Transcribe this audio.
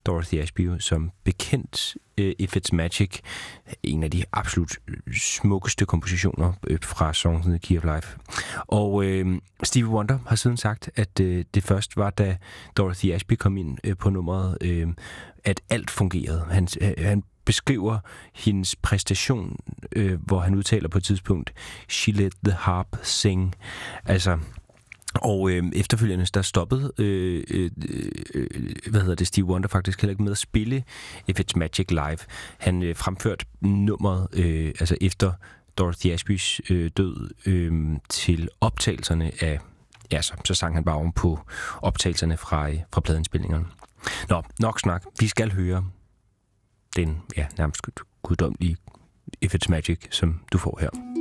Dorothy Ashby som bekendt If It's Magic, en af de absolut smukkeste kompositioner fra Songs in the Key of Life. Og Stevie Wonder har siden sagt, at det først var, da Dorothy Ashby kom ind på nummeret, at alt fungerede. Han beskriver hendes præstation, hvor han udtaler på et tidspunkt, "She let the harp sing." Altså, og efterfølgende, der stoppede Stevie Wonder faktisk heller ikke med at spille If It's Magic live. Han fremførte nummeret altså efter Dorothy Ashbys død til optagelserne af, så sang han bare oven på optagelserne fra pladeindspilningerne. Nå, nok snak. Vi skal høre den nærmest guddommelige If It's Magic, som du får her.